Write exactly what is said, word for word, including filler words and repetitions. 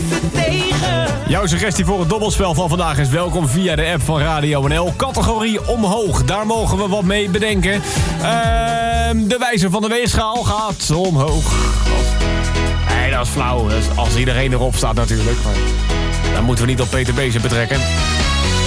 Jouw suggestie voor het dobbelspel van vandaag is welkom via de app van Radio N L. Categorie omhoog, daar mogen we wat mee bedenken. Uh, de wijzer van de weegschaal gaat omhoog. Nee, dat is flauw. Dat is als iedereen erop staat natuurlijk. Maar dan moeten we niet op Peter Bezen betrekken.